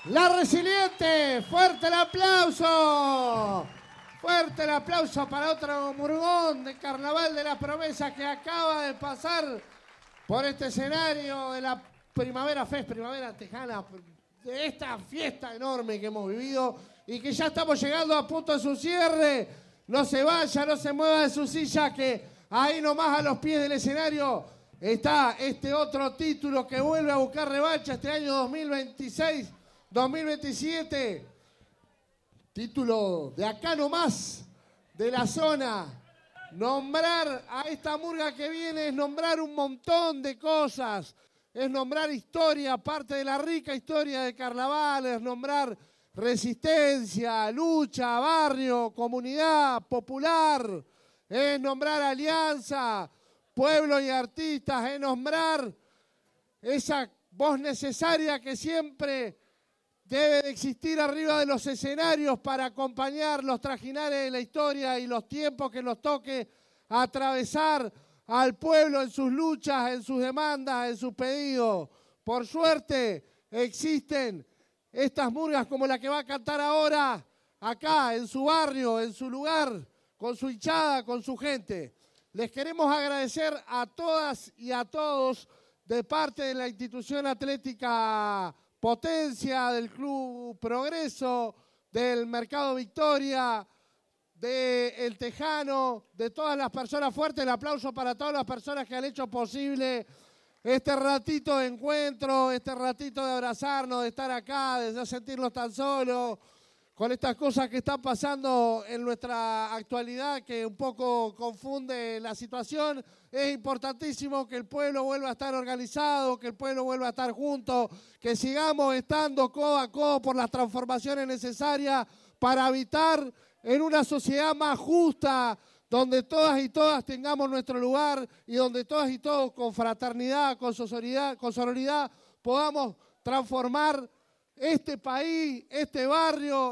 La Resiliente, fuerte el aplauso. Fuerte el aplauso para otro murgón de Carnaval de la Promesa que acaba de pasar por este escenario de la Primavera Fest, Primavera Tejana, de esta fiesta enorme que hemos vivido y que ya estamos llegando a punto de su cierre. No se vaya, no se mueva de su silla, que ahí nomás a los pies del escenario está este otro título que vuelve a buscar revancha este año 2026-2027. Título de acá nomás, de la zona. Nombrar a esta murga que viene es nombrar un montón de cosas. Es nombrar historia, parte de la rica historia de Carnaval, es nombrar resistencia, lucha, barrio, comunidad, popular, es nombrar alianza, pueblo y artistas, es nombrar esa voz necesaria que siempre debe de existir arriba de los escenarios para acompañar los trajinares de la historia y los tiempos que nos toque atravesar al pueblo en sus luchas, en sus demandas, en sus pedidos. Por suerte existen estas murgas como la que va a cantar ahora, acá, en su barrio, en su lugar, con su hinchada, con su gente. Les queremos agradecer a todas y a todos de parte de la institución atlética Potencia, del Club Progreso, del Mercado Victoria, del Tejano, de todas las personas. Fuerte el aplauso para todas las personas que han hecho posible este ratito de encuentro, este ratito de abrazarnos, de estar acá, de no sentirnos tan solos, con estas cosas que están pasando en nuestra actualidad que un poco confunde la situación. Es importantísimo que el pueblo vuelva a estar organizado, que el pueblo vuelva a estar junto, que sigamos estando codo a codo por las transformaciones necesarias para habitar en una sociedad más justa, donde todas y todas tengamos nuestro lugar y donde todas y todos con fraternidad, con sororidad, podamos transformar este país, este barrio,